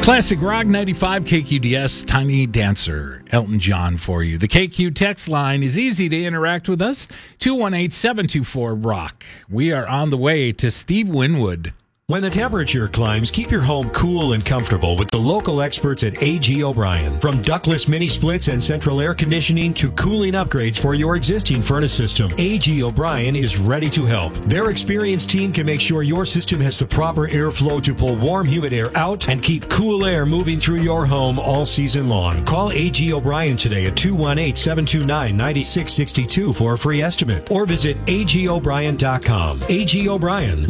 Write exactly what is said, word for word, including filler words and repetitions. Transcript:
Classic Rock ninety-five K Q D S, Tiny Dancer, Elton John for you. The K Q text line is easy to interact with us, two one eight, seven two four, ROCK. We are on the way to Steve Winwood. When the temperature climbs, keep your home cool and comfortable with the local experts at A G O'Brien. From ductless mini splits and central air conditioning to cooling upgrades for your existing furnace system, A G O'Brien is ready to help. Their experienced team can make sure your system has the proper airflow to pull warm, humid air out and keep cool air moving through your home all season long. Call A G O'Brien today at two one eight, seven two nine, nine six six two for a free estimate or visit A G O'Brien dot com. A G O'Brien.